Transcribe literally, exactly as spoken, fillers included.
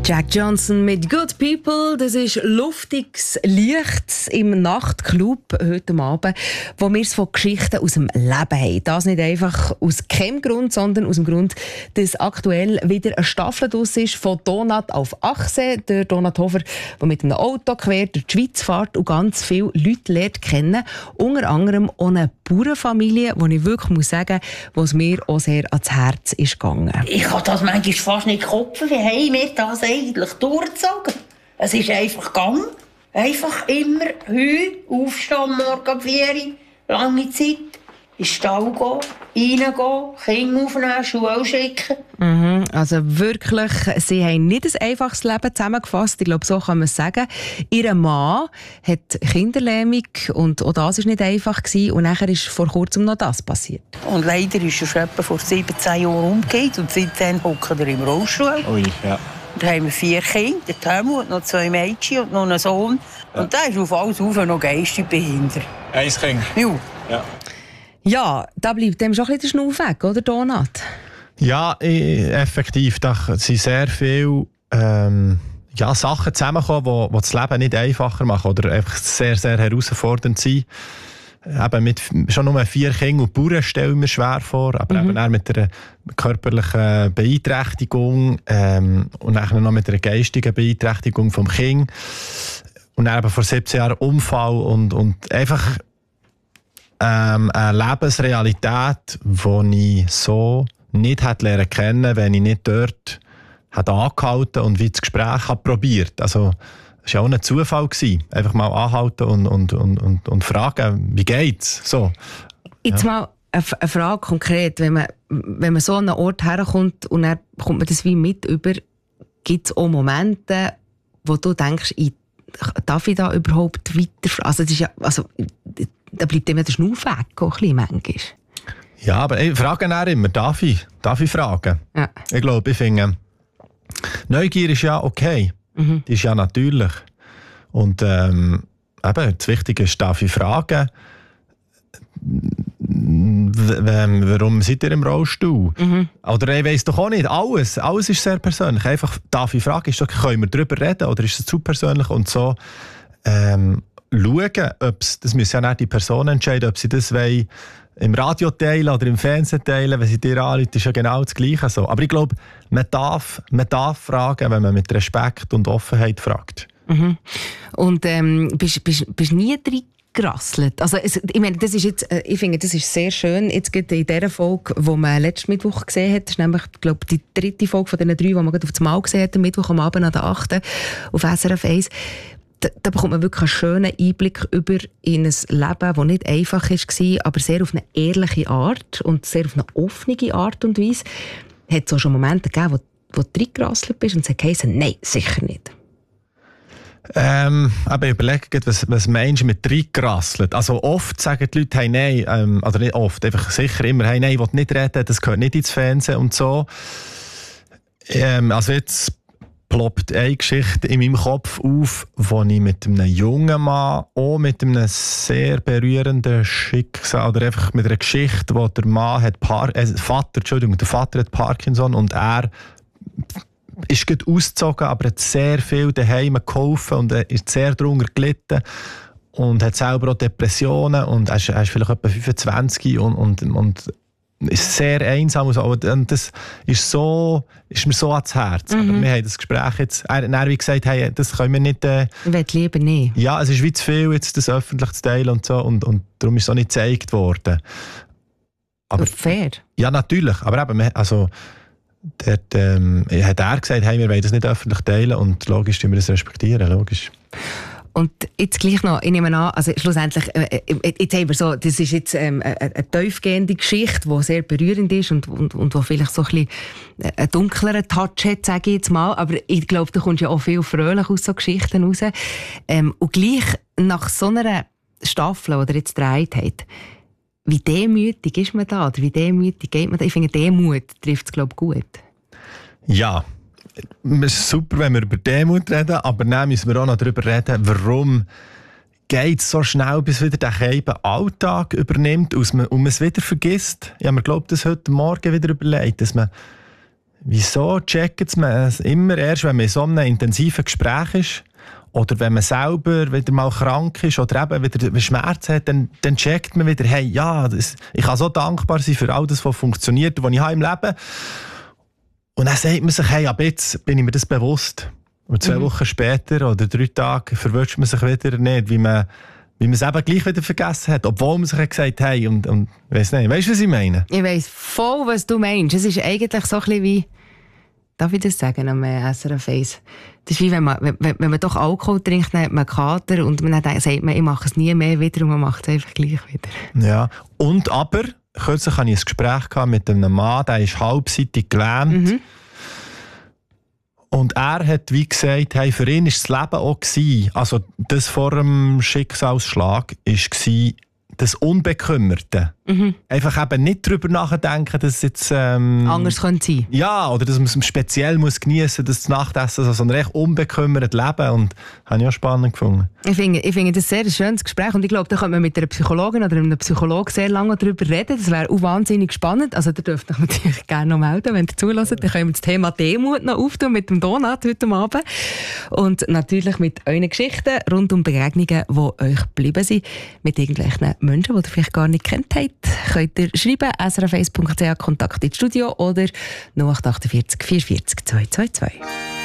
Jack Johnson mit Good People, das ist luftiges Licht im Nachtclub heute Abend, wo wir es von Geschichten aus dem Leben haben. Das nicht einfach aus keinem Grund, sondern aus dem Grund, dass aktuell wieder eine Staffel draus ist von Donat auf Achse. Der Donat Hofer, der mit einem Auto quer durch die Schweiz fährt und ganz viele Leute lernt kennen. Unter anderem auch eine Bauernfamilie, die ich wirklich muss sagen, was mir auch sehr ans Herz ist gegangen. Ich kann das manchmal fast nicht kopfen. Wie haben wir das eigentlich durchgezogen? Es ist einfach gegangen. Einfach immer Heu, aufstehen, morgen vier Uhr, lange Zeit, in den Stall gehen, reingehen, Kinder aufnehmen, Schuhe schicken. Mhm, also wirklich, sie haben nicht ein einfaches Leben zusammengefasst. Ich glaube, so kann man es sagen. Ihr Mann hat Kinderlähmung und auch das war nicht einfach gewesen. Und nachher ist vor kurzem noch das passiert. Und leider ist er schon etwa vor siebzehn Jahren umgekehrt und seitdem hockt er im Rollstuhl. Ui, ja. Da haben wir vier Kinder, der Helmut, noch zwei Mädchen und noch einen Sohn. Ja. Und der ist auf alles auf noch geistig behindert. Ein Kind? Ja. Ja. Ja, da bleibt dem schon ein bisschen der Schnuff weg, oder Donat? Ja, effektiv. Da sind sehr viele ähm, ja, Sachen zusammengekommen, die das Leben nicht einfacher machen oder einfach sehr, sehr herausfordernd sind. Eben mit schon nur vier Kindern und Bauern stellen wir schwer vor, aber mhm. eben auch mit einer körperlichen Beeinträchtigung ähm, und dann noch mit einer geistigen Beeinträchtigung vom Kind. Und dann eben vor siebzehn Jahren Unfall und, und einfach ähm, eine Lebensrealität, die ich so nicht hätte lernen können, wenn ich nicht dort hätte angehalten und wie das Gespräch habe probiert. Also, das war ja auch ein Zufall. Einfach mal anhalten und, und, und, und, und fragen, wie geht's? So. Jetzt Ja. mal eine, eine Frage konkret. Wenn man, wenn man so an einen Ort herkommt und dann bekommt man das wie mit über, gibt es auch Momente, wo du denkst, ich, darf ich da überhaupt weiter? Also, das ist ja, also, da bleibt dem ja der Schnuff weg, auch ein bisschen manchmal. Ja, aber ich frage dann immer, darf ich? Darf ich fragen? Ja. Ich glaube, ich finde, Neugier ist ja okay. Mhm. Die ist ja natürlich. Und ähm, eben, das Wichtige ist, darf ich fragen, warum seid ihr im Rollstuhl? Mhm. Oder ich weiss doch auch nicht. Alles, alles ist sehr persönlich. Einfach, darf ich fragen, ist doch, können wir darüber reden oder ist es zu persönlich? Und so ähm, schauen, ob's, das müssen ja nicht die Personen entscheiden, ob sie das wollen, im Radio teilen oder im Fernsehen teilen, wenn sie dir anrufen, ist ja genau das Gleiche so. Aber ich glaube, man darf, man darf fragen, wenn man mit Respekt und Offenheit fragt. Mhm. Und ähm, bist, bist, bist nie reingerasselt? Also, es, ich meine, das ist jetzt, ich finde, das ist sehr schön. Jetzt geht in dieser Folge, die man letzten Mittwoch gesehen hat, das ist nämlich, glaube die dritte Folge von diesen drei, die man gerade auf das Mal gesehen hat, am Mittwoch am Abend an der achten auf S R F eins. Da, da bekommt man wirklich einen schönen Einblick über in ein Leben, das nicht einfach war, aber sehr auf eine ehrliche Art und sehr auf eine offene Art und Weise. Hat es auch schon Momente gegeben, wo, wo du reingerasselt bist und sagst, nein, sicher nicht? Ähm, aber ich überlege, was, was meinst du mit reingerasselt? Also oft sagen die Leute, hey, nein, ähm, oder nicht oft, einfach sicher immer, hey, nein, ich will nicht reden, das gehört nicht ins Fernsehen und so. Ähm, also jetzt ploppt eine Geschichte in meinem Kopf auf, wo ich mit einem jungen Mann, auch mit einem sehr berührenden Schicksal, oder einfach mit einer Geschichte, wo der Mann hat Par- äh, Vater, Entschuldigung, der Vater hat Parkinson und er ist gut ausgezogen, aber hat sehr viel daheim geholfen und er ist sehr darunter gelitten und hat selber auch Depressionen und er ist, er ist vielleicht etwa fünfundzwanzig und, und, und ist sehr einsam und, so. Und das ist, so, ist mir so ans Herz. Mhm. Aber wir haben das Gespräch jetzt, er hat wie gesagt, hey, das können wir nicht... Äh, ich will lieber nicht. Ja, es ist wie zu viel, jetzt das öffentlich zu teilen und so und, und darum ist es auch nicht gezeigt worden. Aber, fair. Ja, natürlich. Aber eben, also, dort, ähm, hat er gesagt, hey, wir wollen das nicht öffentlich teilen und logisch tun wir das respektieren, logisch. Und jetzt gleich noch, ich nehme an, also schlussendlich, äh, jetzt haben wir so, das ist jetzt ähm, eine, eine tiefgehende Geschichte, die sehr berührend ist und, und, und wo vielleicht so ein bisschen einen dunkleren Touch hat, sage ich jetzt mal. Aber ich glaube, da kommt ja auch viel fröhlich aus so Geschichten raus. Ähm, und gleich nach so einer Staffel, die ihr jetzt gedreht habt, wie demütig ist man da? Oder wie demütig geht man da? Ich finde, Demut trifft es, glaube ich, gut. Ja. Es ist super, wenn wir über Demut reden, aber dann müssen wir auch noch darüber reden, warum geht es so schnell, bis wieder der Keiben Alltag übernimmt und man, und man es wieder vergisst. Ich habe mir, glaube ich, das heute Morgen wieder überlegt, dass man wieso checkt man es immer erst, wenn man in so einem intensiven Gespräch ist? Oder wenn man selber wieder mal krank ist oder eben wieder Schmerzen hat, dann, dann checkt man wieder, hey, ja, das, ich kann so dankbar sein für all das, was funktioniert, was ich habe im Leben. Und dann sagt man sich, hey, ab jetzt bin ich mir das bewusst. Und zwei mhm. Wochen später oder drei Tage verwünscht man sich wieder nicht, wie man, wie man es eben gleich wieder vergessen hat, obwohl man sich hat gesagt hat, hey, und, und weiss nicht, weißt du, was ich meine? Ich weiss voll, was du meinst. Es ist eigentlich so ein bisschen wie, darf ich das sagen am S R F eins? Das ist wie wenn man, wenn, wenn man doch Alkohol trinkt, dann hat man Kater und man dann sagt man, ich mache es nie mehr wieder und man macht es einfach gleich wieder. Ja, und aber, kürzlich hatte ich ein Gespräch mit einem Mann, der ist halbseitig gelähmt. Mhm. Und er hat wie gesagt, hey, für ihn war das Leben auch gewesen, also das vor dem Schicksalsschlag, war das Unbekümmerte. Mhm. Einfach eben nicht darüber nachdenken, dass es jetzt... Ähm, anders könnte sein. Ja, oder dass man es speziell muss geniessen muss, das Nachtessen, also so ein recht unbekümmert Leben. Und das habe ich auch spannend gefunden. Ich finde, ich finde das sehr ein schönes Gespräch und ich glaube, da könnte man mit einer Psychologin oder einem Psychologen sehr lange darüber reden. Das wäre auch wahnsinnig spannend. Also da dürft ihr euch natürlich gerne noch melden, wenn ihr zulässt. Dann können wir das Thema Demut noch auftun mit dem Donat heute Abend. Und natürlich mit euren Geschichten rund um Begegnungen, die euch geblieben sind, mit irgendwelchen Menschen, die ihr vielleicht gar nicht kennt habt. Könnt ihr schreiben, s r f eins punkt c h, Kontakt ins Studio oder null acht acht vier vier vier vierzig zwei zwei zwei.